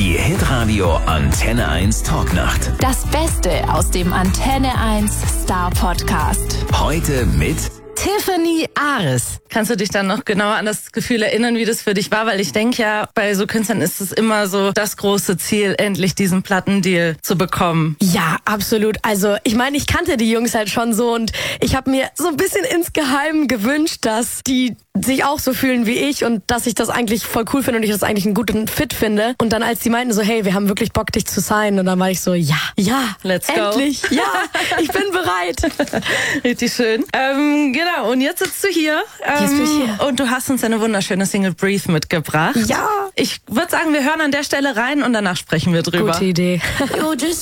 Die Hitradio Antenne 1 Talknacht. Das Beste aus dem Antenne 1 Star Podcast. Heute mit Tiffany Ares. Kannst du dich dann noch genauer an das Gefühl erinnern, wie das für dich war? Weil ich denke ja, bei so Künstlern ist es immer so das große Ziel, endlich diesen Plattendeal zu bekommen. Ja, absolut. Also ich meine, ich kannte die Jungs halt schon so und ich habe mir so ein bisschen insgeheim gewünscht, dass die sich auch so fühlen wie ich und dass ich das eigentlich voll cool finde und ich das eigentlich einen guten Fit finde. Und dann als die meinten so, hey, wir haben wirklich Bock, dich zu signen. Und dann war ich so, ja, Let's go. endlich, ja, ich bin bereit. Richtig schön. Genau, und jetzt sitzt du hier. Jetzt bin ich hier. Und du hast uns eine wunderschöne Single Breathe mitgebracht. Ja. Ich würde sagen, wir hören an der Stelle rein und danach sprechen wir drüber. Gute Idee. You're just